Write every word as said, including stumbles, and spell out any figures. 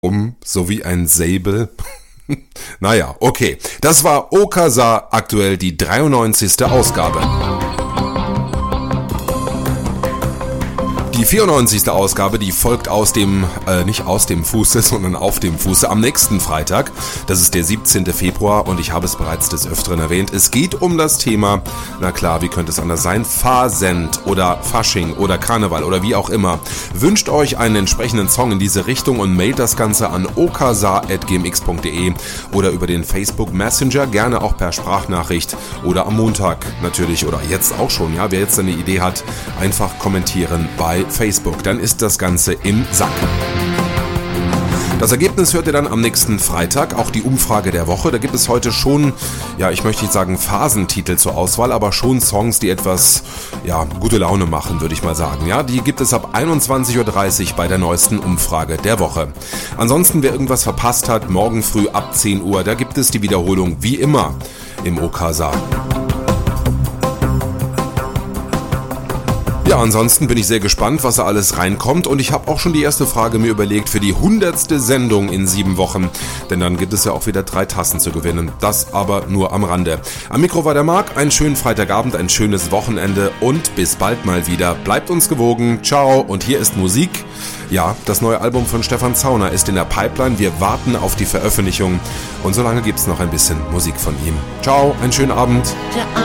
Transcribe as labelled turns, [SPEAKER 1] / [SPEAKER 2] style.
[SPEAKER 1] um, so wie ein Säbel. Naja, okay. Das war Okasa, aktuell die dreiundneunzigste Ausgabe. Die vierundneunzigste Ausgabe, die folgt aus dem, äh, nicht aus dem Fuße, sondern auf dem Fuße am nächsten Freitag. Das ist der siebzehnte Februar und ich habe es bereits des Öfteren erwähnt. Es geht um das Thema, na klar, wie könnte es anders sein, Fasend oder Fasching oder Karneval oder wie auch immer. Wünscht euch einen entsprechenden Song in diese Richtung und mailt das Ganze an okasa at gmx punkt de oder über den Facebook Messenger, gerne auch per Sprachnachricht oder am Montag natürlich oder jetzt auch schon, ja, wer jetzt eine Idee hat, einfach kommentieren bei Facebook, dann ist das Ganze im Sack. Das Ergebnis hört ihr dann am nächsten Freitag, auch die Umfrage der Woche. Da gibt es heute schon, ja, ich möchte nicht sagen Phasentitel zur Auswahl, aber schon Songs, die etwas, ja, gute Laune machen, würde ich mal sagen. Ja, die gibt es ab einundzwanzig Uhr dreißig bei der neuesten Umfrage der Woche. Ansonsten, wer irgendwas verpasst hat, morgen früh ab zehn Uhr, da gibt es die Wiederholung wie immer im Okasa. Ja, ansonsten bin ich sehr gespannt, was da alles reinkommt und ich habe auch schon die erste Frage mir überlegt für die hundertste Sendung in sieben Wochen, denn dann gibt es ja auch wieder drei Tassen zu gewinnen, das aber nur am Rande. Am Mikro war der Marc, einen schönen Freitagabend, ein schönes Wochenende und bis bald mal wieder. Bleibt uns gewogen, ciao und hier ist Musik. Ja, das neue Album von Stefan Zauner ist in der Pipeline, wir warten auf die Veröffentlichung und solange gibt's noch ein bisschen Musik von ihm. Ciao, einen schönen Abend.